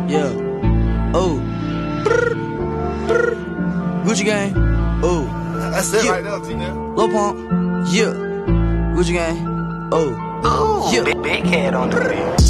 Yeah. Oh. Gucci gang. Oh. That's it right there, T-Now. Lil Pump. Yeah. Gucci gang. Oh. Oh, Yeah. big head on the beat.